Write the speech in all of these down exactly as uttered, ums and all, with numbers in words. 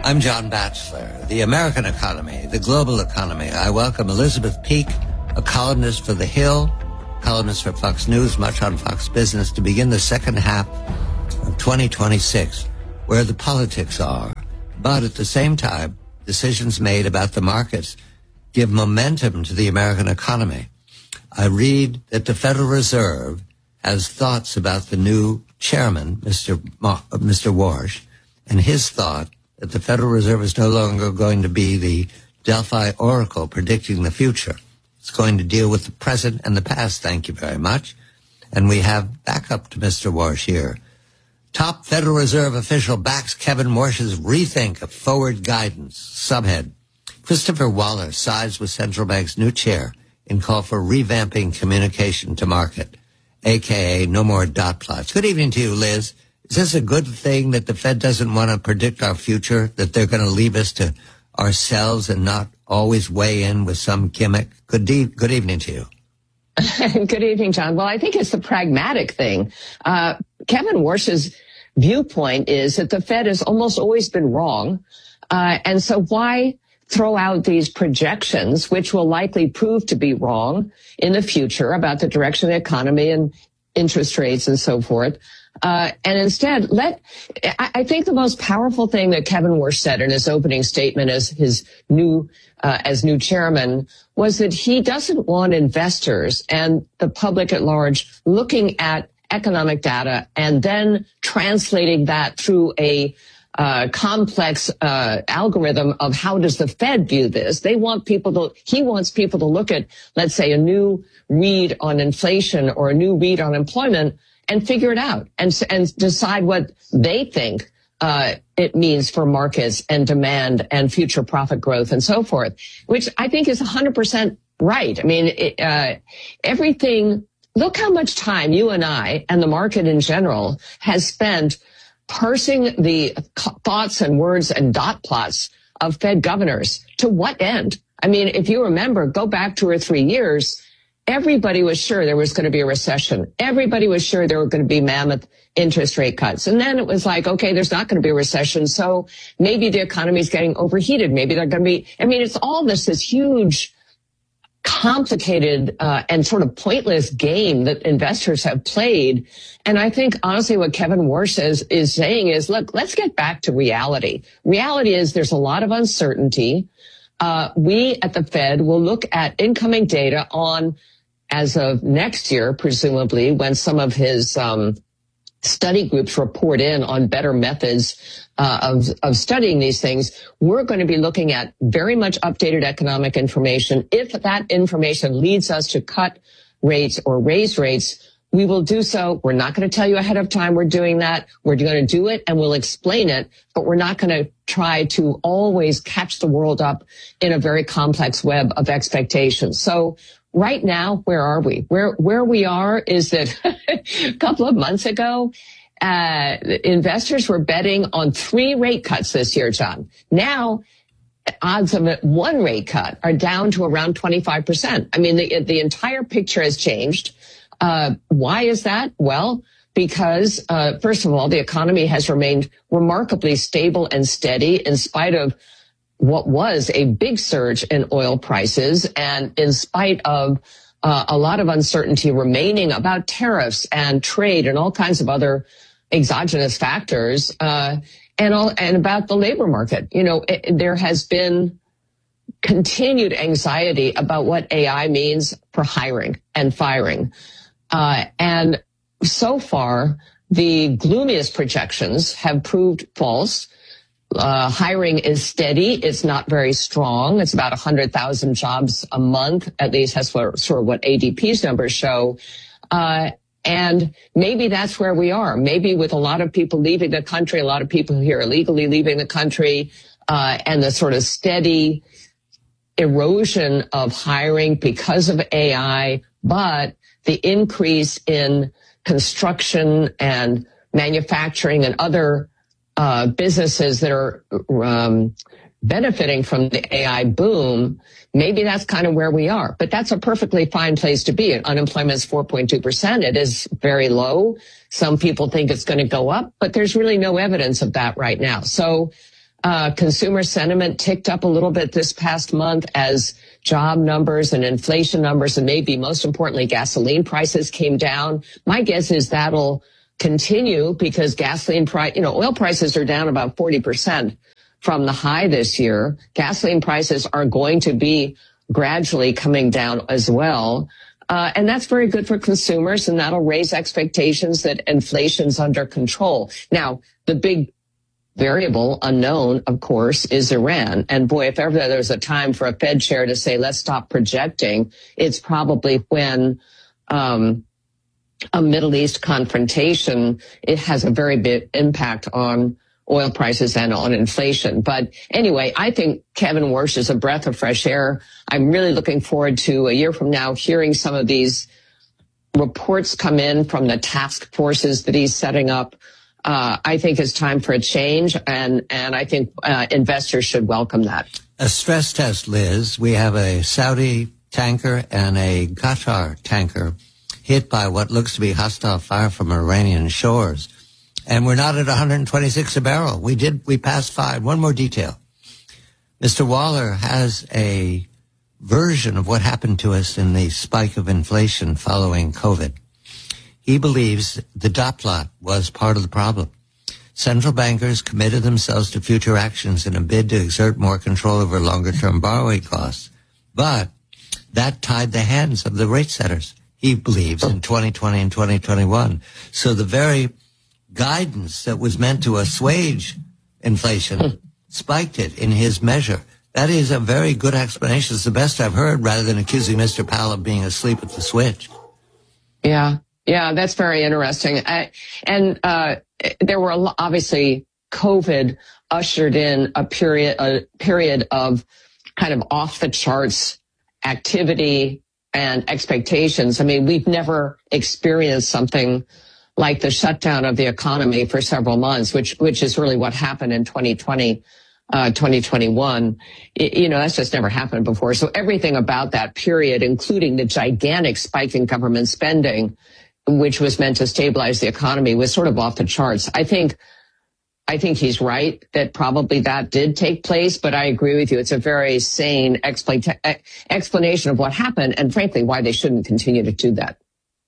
I'm John Batchelor. The American economy, the global economy. I welcome Elizabeth Peek, a columnist for The Hill, columnist for Fox News, much on Fox Business, to begin the second half of twenty twenty-six, where the politics are. But at the same time, decisions made about the markets give momentum to the American economy. I read that the Federal Reserve has thoughts about the new chairman, Mister Ma- Mister Warsh, and his thought that the Federal Reserve is no longer going to be the Delphi Oracle predicting the future. It's going to deal with the present and the past, thank you very much. And we have backup to Mister Warsh here. Top Federal Reserve official backs Kevin Warsh's rethink of forward guidance. Subhead: Christopher Waller sides with central bank's new chair in call for revamping communication to market, a k a no more dot plots. Good evening to you, Liz. Is this a good thing that the Fed doesn't want to predict our future, that they're going to leave us to ourselves and not always weigh in with some gimmick? Good, de- good evening to you. Good evening, John. Well, I think it's the pragmatic thing. Uh, Kevin Warsh's viewpoint is that the Fed has almost always been wrong. Uh, and so why throw out these projections, which will likely prove to be wrong in the future about the direction of the economy and interest rates and so forth? Uh, and instead, let, I, I think the most powerful thing that Kevin Warsh said in his opening statement as his new, uh, as new chairman was that he doesn't want investors and the public at large looking at economic data and then translating that through a uh, complex uh, algorithm of how does the Fed view this. They want people to, he wants people to look at, let's say, a new read on inflation or a new read on employment and figure it out and, and decide what they think uh, it means for markets and demand and future profit growth and so forth, which I think is one hundred percent right. I mean, it, uh, everything, look how much time you and I and the market in general has spent parsing the thoughts and words and dot plots of Fed governors. To what end? I mean, if you remember, go back two or three years, everybody was sure there was going to be a recession. Everybody was sure there were going to be mammoth interest rate cuts. And then it was like, okay, there's not going to be a recession. So maybe the economy is getting overheated. Maybe they're going to be, I mean, it's all this, this huge, complicated, uh, and sort of pointless game that investors have played. And I think honestly what Kevin Warsh is, is saying is, look, let's get back to reality. Reality is there's a lot of uncertainty. Uh, we at the Fed will look at incoming data on as of next year, presumably, when some of his um, study groups report in on better methods uh, of, of studying these things, we're going to be looking at very much updated economic information. If that information leads us to cut rates or raise rates, we will do so. We're not going to tell you ahead of time we're doing that. We're going to do it and we'll explain it, but we're not going to try to always catch the world up in a very complex web of expectations. So right now, where are we? Where where we are is that a couple of months ago, uh, investors were betting on three rate cuts this year, John. Now, odds of one rate cut are down to around twenty-five percent. I mean, the, the entire picture has changed. Uh, why is that? Well, because, uh, first of all, the economy has remained remarkably stable and steady in spite of what was a big surge in oil prices and in spite of uh, a lot of uncertainty remaining about tariffs and trade and all kinds of other exogenous factors, uh, and all, and about the labor market. You know, it, there has been continued anxiety about what A I means for hiring and firing. Uh, and so far, the gloomiest projections have proved false. Uh, hiring is steady. It's not very strong. It's about one hundred thousand jobs a month. At least that's what, sort of what A D P's numbers show. Uh, and maybe that's where we are. Maybe with a lot of people leaving the country, a lot of people here illegally leaving the country, uh, and the sort of steady erosion of hiring because of A I, but the increase in construction and manufacturing and other uh, businesses that are um, benefiting from the A I boom, maybe that's kind of where we are. But that's a perfectly fine place to be. Unemployment is four point two percent. It is very low. Some people think it's going to go up, but there's really no evidence of that right now. So Uh, consumer sentiment ticked up a little bit this past month as job numbers and inflation numbers, and maybe most importantly, gasoline prices came down. My guess is that'll continue because gasoline price, you know, oil prices are down about forty percent from the high this year. Gasoline prices are going to be gradually coming down as well. Uh, and that's very good for consumers, and that'll raise expectations that inflation's under control. Now, the big variable unknown, of course, is Iran. And boy, if ever there's a time for a Fed chair to say, let's stop projecting, it's probably when um, a Middle East confrontation, it has a very big impact on oil prices and on inflation. But anyway, I think Kevin Warsh is a breath of fresh air. I'm really looking forward to a year from now hearing some of these reports come in from the task forces that he's setting up. Uh, I think it's time for a change, and, and I think uh, investors should welcome that. A stress test, Liz. We have a Saudi tanker and a Qatar tanker hit by what looks to be hostile fire from Iranian shores. And we're not at one hundred twenty-six a barrel. We did, we passed five. One more detail. Mister Waller has a version of what happened to us in the spike of inflation following COVID. He believes the dot plot was part of the problem. Central bankers committed themselves to future actions in a bid to exert more control over longer-term borrowing costs. But that tied the hands of the rate setters, he believes, in twenty twenty and twenty twenty-one. So the very guidance that was meant to assuage inflation spiked it in his measure. That is a very good explanation. It's the best I've heard, rather than accusing Mister Powell of being asleep at the switch. Yeah. Yeah, that's very interesting. I, and uh, there were a lo- obviously COVID ushered in a period a period of kind of off the charts activity and expectations. I mean, we've never experienced something like the shutdown of the economy for several months, which which is really what happened in twenty twenty, uh, twenty twenty-one. It, you know, that's just never happened before. So everything about that period, including the gigantic spike in government spending, which was meant to stabilize the economy, was sort of off the charts. I think, I think he's right that probably that did take place, but I agree with you. It's a very sane expla- explanation of what happened and frankly why they shouldn't continue to do that.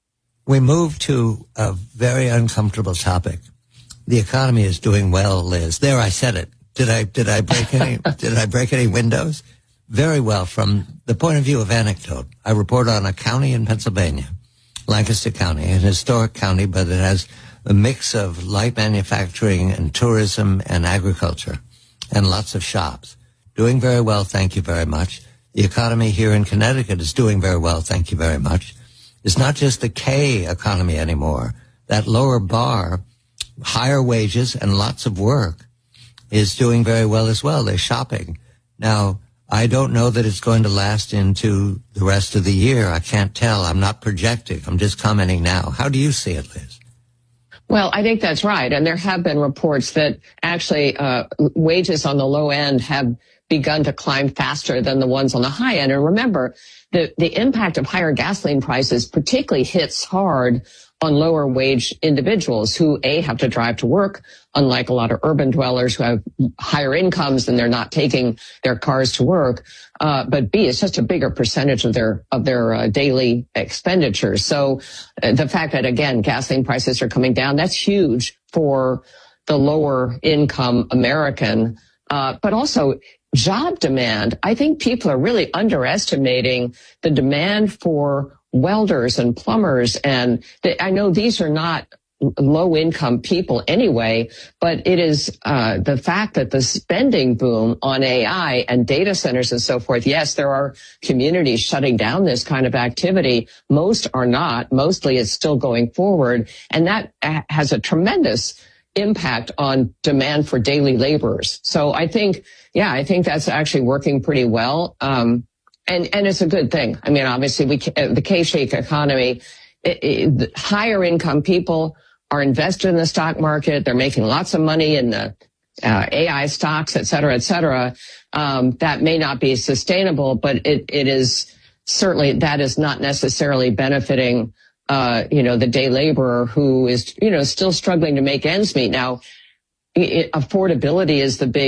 We move to a very uncomfortable topic. The economy is doing well, Liz. There, I said it. Did I, did I break any, did I break any windows? Very well. From the point of view of anecdote, I report on a county in Pennsylvania, Lancaster County, an historic county, but it has a mix of light manufacturing and tourism and agriculture and lots of shops. Doing very well, thank you very much. The economy here in Connecticut is doing very well, thank you very much. It's not just the K economy anymore. That lower bar, higher wages and lots of work, is doing very well as well. They're shopping. Now, I don't know that it's going to last into the rest of the year. I can't tell. I'm not projecting. I'm just commenting now. How do you see it, Liz? Well, I think that's right. And there have been reports that actually uh, wages on the low end have begun to climb faster than the ones on the high end. And remember, the, the impact of higher gasoline prices particularly hits hard on lower wage individuals who, A, have to drive to work, unlike a lot of urban dwellers who have higher incomes and they're not taking their cars to work. Uh, but B, it's just a bigger percentage of their, of their uh, daily expenditures. So uh, the fact that, again, gasoline prices are coming down, that's huge for the lower income American. Uh, but also job demand. I think people are really underestimating the demand for welders and plumbers. And the, I know these are not low income people anyway, but it is uh, the fact that the spending boom on A I and data centers and so forth. Yes, there are communities shutting down this kind of activity. Most are not. Mostly it's still going forward. And that has a tremendous impact on demand for daily laborers. So I think, yeah, I think that's actually working pretty well. Um, And, and it's a good thing. I mean, obviously, we the K-shaped economy, it, it, higher income people are invested in the stock market. They're making lots of money in the uh, A I stocks, et cetera, et cetera. Um, that may not be sustainable, but it, it is certainly, that is not necessarily benefiting, uh, you know, the day laborer who is, you know, still struggling to make ends meet. Now, it, affordability is the big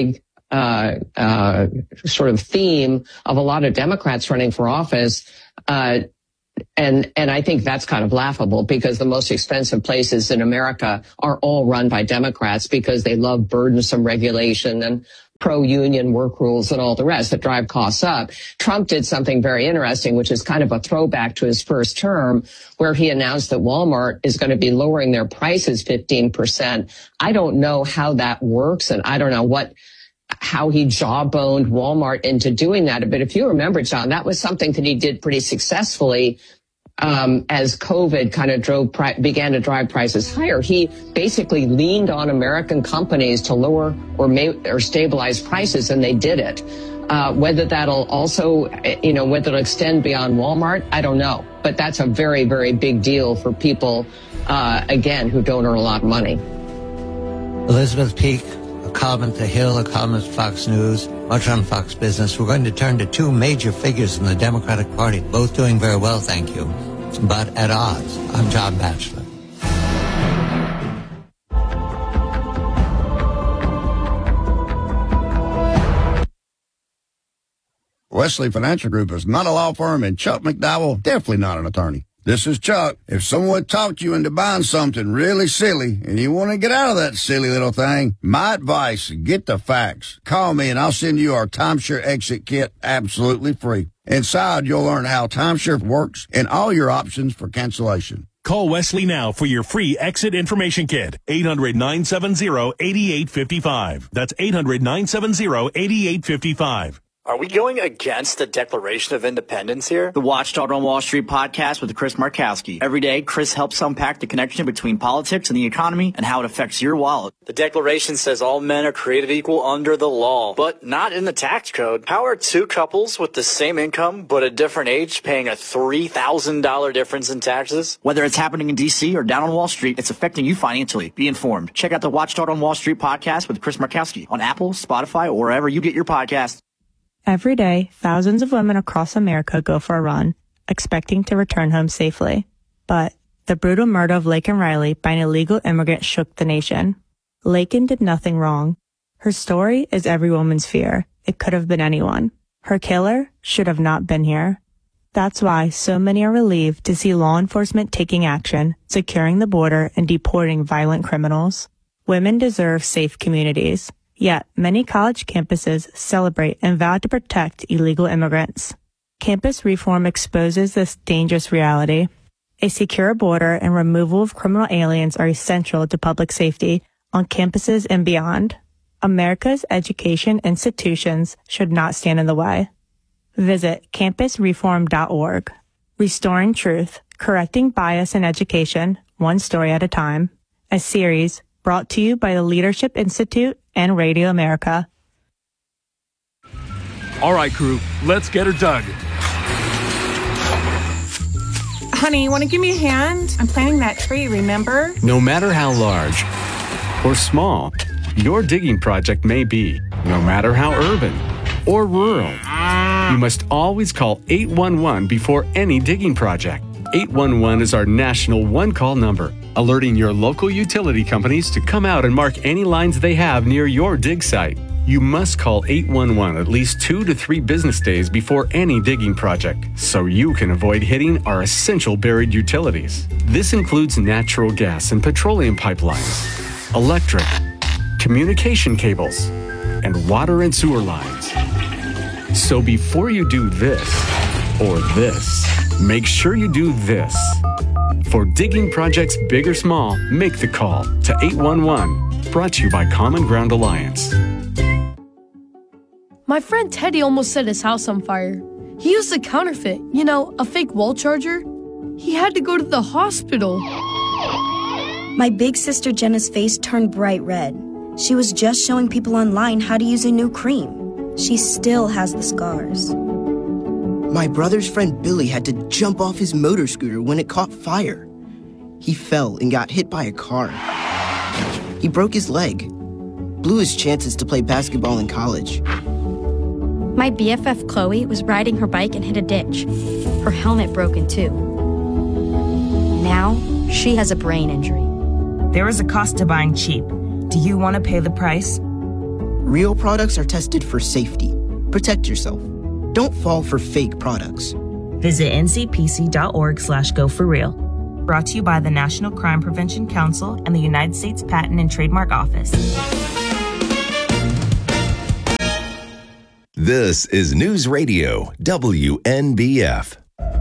uh, uh, sort of theme of a lot of Democrats running for office. Uh, and, and I think that's kind of laughable because the most expensive places in America are all run by Democrats because they love burdensome regulation and pro-union work rules and all the rest that drive costs up. Trump did something very interesting, which is kind of a throwback to his first term, where he announced that Walmart is going to be lowering their prices fifteen percent. I don't know how that works, and I don't know what how he jawboned Walmart into doing that. But if you remember, John, that was something that he did pretty successfully um, as COVID kind of drove pri- began to drive prices higher. He basically leaned on American companies to lower or may- or stabilize prices, and they did it. Uh, whether that'll also, you know, whether it'll extend beyond Walmart, I don't know. But that's a very, very big deal for people, uh, again, who don't earn a lot of money. Elizabeth Peak, a column at The Hill, a column at Fox News, much on Fox Business. We're going to turn to two major figures in the Democratic Party, both doing very well, thank you, but at odds. I'm John Batchelor. Wesley Financial Group is not a law firm, and Chuck McDowell, definitely not an attorney. This is Chuck. If someone talked you into buying something really silly and you want to get out of that silly little thing, my advice, get the facts. Call me and I'll send you our timeshare exit kit absolutely free. Inside, you'll learn how timeshare works and all your options for cancellation. Call Wesley now for your free exit information kit. eight hundred, nine seven zero, eight eight five five. That's eight hundred, nine seven zero, eight eight five five. Are we going against the Declaration of Independence here? The Watchdog on Wall Street podcast with Chris Markowski. Every day, Chris helps unpack the connection between politics and the economy and how it affects your wallet. The Declaration says all men are created equal under the law, but not in the tax code. How are two couples with the same income but a different age paying a three thousand dollars difference in taxes? Whether it's happening in D C or down on Wall Street, it's affecting you financially. Be informed. Check out the Watchdog on Wall Street podcast with Chris Markowski on Apple, Spotify, or wherever you get your podcasts. Every day, thousands of women across America go for a run, expecting to return home safely. But the brutal murder of Laken Riley by an illegal immigrant shook the nation. Laken did nothing wrong. Her story is every woman's fear. It could have been anyone. Her killer should have not been here. That's why so many are relieved to see law enforcement taking action, securing the border, and deporting violent criminals. Women deserve safe communities. Yet, many college campuses celebrate and vow to protect illegal immigrants. Campus reform exposes this dangerous reality. A secure border and removal of criminal aliens are essential to public safety on campuses and beyond. America's education institutions should not stand in the way. Visit campus reform dot org. Restoring Truth, Correcting Bias in Education, One Story at a Time. A series brought to you by the Leadership Institute and Radio America. All right, crew, let's get her dug. Honey, you want to give me a hand? I'm planting that tree, remember? No matter how large or small your digging project may be, no matter how urban or rural, you must always call eight one one before any digging project. eight one one is our national one-call number, alerting your local utility companies to come out and mark any lines they have near your dig site. You must call eight one one at least two to three business days before any digging project, so you can avoid hitting our essential buried utilities. This includes natural gas and petroleum pipelines, electric, communication cables, and water and sewer lines. So before you do this or this, make sure you do this. For digging projects big or small, make the call to eight one one. Brought to you by Common Ground Alliance. My friend Teddy almost set his house on fire. He used a counterfeit, you know, a fake wall charger. He had to go to the hospital. My big sister Jenna's face turned bright red. She was just showing people online how to use a new cream. She still has the scars. My brother's friend Billy had to jump off his motor scooter when it caught fire. He fell and got hit by a car. He broke his leg, blew his chances to play basketball in college. My B F F Chloe was riding her bike and hit a ditch. Her helmet broke in two. Now, she has a brain injury. There is a cost to buying cheap. Do you want to pay the price? Real products are tested for safety. Protect yourself. Don't fall for fake products. Visit ncpc.org slash go for real. Brought to you by the National Crime Prevention Council and the United States Patent and Trademark Office. This is News Radio W N B F.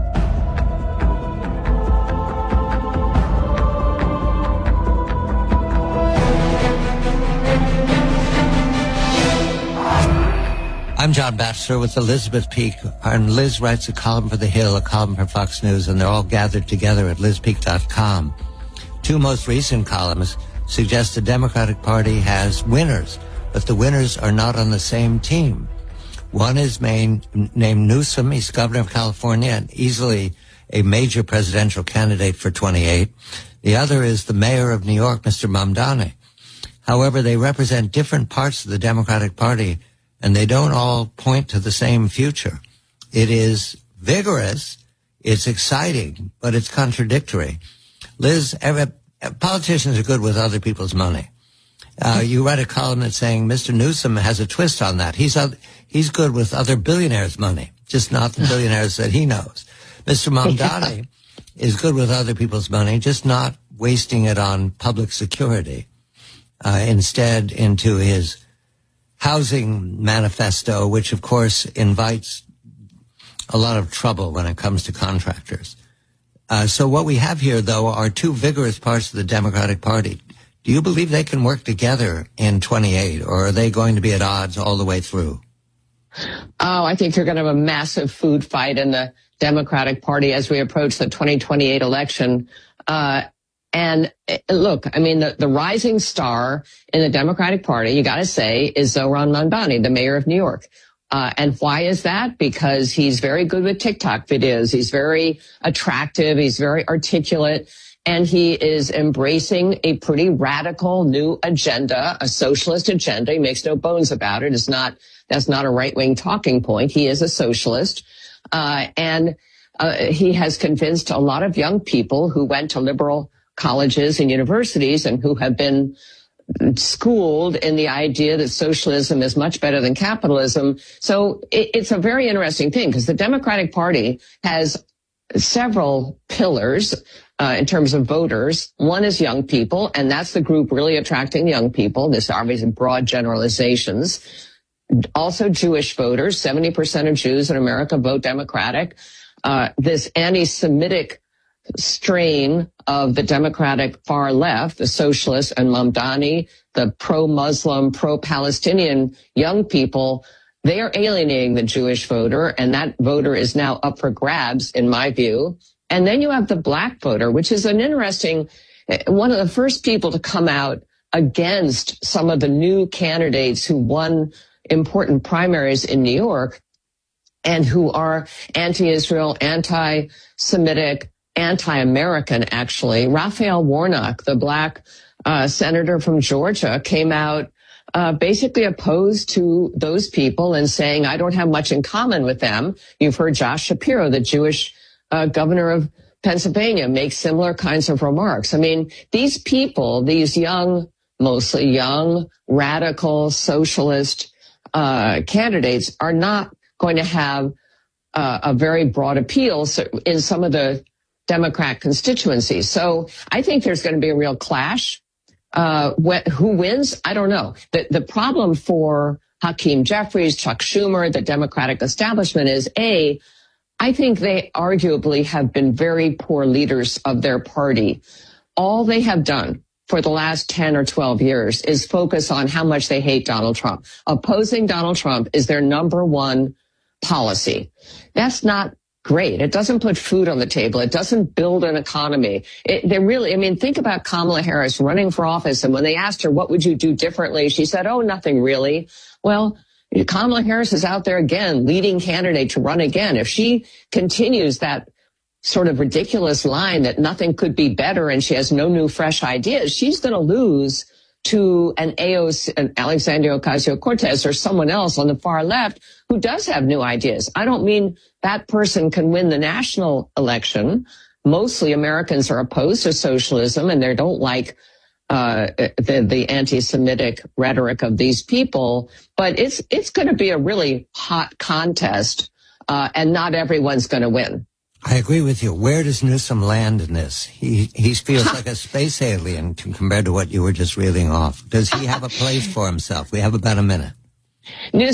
I'm John Batchelor with Elizabeth Peak, and Liz writes a column for The Hill, a column for Fox News, and they're all gathered together at liz peak dot com. Two most recent columns suggest the Democratic Party has winners, but the winners are not on the same team. One is main, named Newsom. He's governor of California and easily a major presidential candidate for twenty-eight. The other is the mayor of New York, Mister Mamdani. However, they represent different parts of the Democratic Party, and they don't all point to the same future. It is vigorous, it's exciting, but it's contradictory. Liz, every, politicians are good with other people's money. Uh, you write a column that's saying Mister Newsom has a twist on that. He's uh, he's good with other billionaires' money, just not the billionaires that he knows. Mister Mamdani is good with other people's money, just not wasting it on public security. Uh, instead, into his housing manifesto, which of course invites a lot of trouble when it comes to contractors. Uh, so what we have here, though, are two vigorous parts of the Democratic Party. Do you believe they can work together in twenty-eight, or are they going to be at odds all the way through? Oh, I think you're going to have a massive food fight in the Democratic Party as we approach the twenty twenty-eight election. Uh, And look, I mean, the, the rising star in the Democratic Party, you got to say, is Zohran Mamdani, the mayor of New York. Uh, and why is that? Because he's very good with TikTok videos. He's very attractive. He's very articulate. And he is embracing a pretty radical new agenda, a socialist agenda. He makes no bones about it. It's not, that's not a right-wing talking point. He is a socialist. Uh, and uh, he has convinced a lot of young people who went to liberal colleges and universities and who have been schooled in the idea that socialism is much better than capitalism. So it, it's a very interesting thing because the Democratic Party has several pillars uh, in terms of voters. One is young people, and that's the group really attracting young people. This are obviously broad generalizations. Also Jewish voters, seventy percent of Jews in America vote Democratic. Uh, this anti-Semitic strain of the Democratic far left, the socialists and Mamdani, the pro-Muslim, pro-Palestinian young people, they are alienating the Jewish voter, and that voter is now up for grabs, in my view. And then you have the black voter, which is an interesting, one of the first people to come out against some of the new candidates who won important primaries in New York and who are anti-Israel, anti-Semitic, anti-American, actually. Raphael Warnock, the black uh, senator from Georgia, came out uh, basically opposed to those people and saying, I don't have much in common with them. You've heard Josh Shapiro, the Jewish uh, governor of Pennsylvania, make similar kinds of remarks. I mean, these people, these young, mostly young, radical, socialist uh, candidates are not going to have uh, a very broad appeal in some of the Democrat constituencies. So I think there's going to be a real clash. Uh, wh- who wins? I don't know. The, the problem for Hakeem Jeffries, Chuck Schumer, the Democratic establishment is, A, I think they arguably have been very poor leaders of their party. All they have done for the last ten or twelve years is focus on how much they hate Donald Trump. Opposing Donald Trump is their number one policy. That's not great. It doesn't put food on the table. It doesn't build an economy. It, they really, I mean, think about Kamala Harris running for office. And when they asked her, what would you do differently? She said, oh, nothing really. Well, Kamala Harris is out there again, leading candidate to run again. If she continues that sort of ridiculous line that nothing could be better and she has no new fresh ideas, she's going to lose to an A O C, an Alexandria Ocasio-Cortez or someone else on the far left who does have new ideas. I don't mean that person can win the national election. Mostly Americans are opposed to socialism and they don't like uh, the, the anti-Semitic rhetoric of these people. But it's it's going to be a really hot contest, uh, and not everyone's going to win. I agree with you. Where does Newsom land in this? He he feels like a space alien compared to what you were just reeling off. Does he have a place for himself? We have about a minute. Newsom